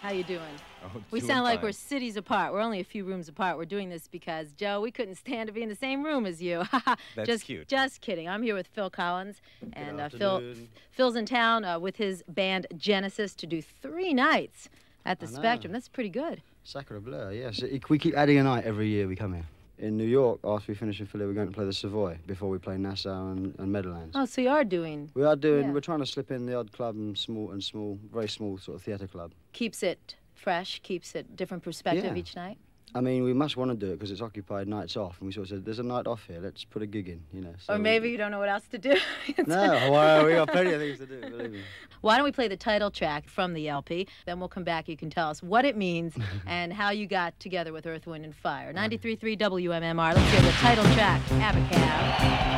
How you doing? Oh, We doing sound like fine. we're cities apart. We're only a few rooms apart. We're doing this because, Joe, we couldn't stand to be in the same room as you. That's cute. Just kidding. I'm here with Phil Collins. And afternoon. Phil's in town with his band Genesis to do 3 nights at the I know. Spectrum. That's pretty good. Sacre bleu, yes. We keep adding a night every year we come here. In New York, after we finish in Philly, we're going to play the Savoy before we play Nassau and Meadowlands. Oh, so you are doing... We are doing, yeah. we're trying to slip in the odd club and very small sort of theatre club. Keeps it fresh, keeps it different perspective Yeah. each night. I mean, we must want to do it because it's occupied nights off, and we sort of said, there's a night off here, let's put a gig in, you know. So Or maybe you don't know what else to do. No, well, we got plenty of things to do, believe me. Why don't we play the title track from the LP? Then we'll come back. You can tell us what it means and how you got together with Earth, Wind, and Fire. 93.3 WMMR. Let's hear the title track, Abacab.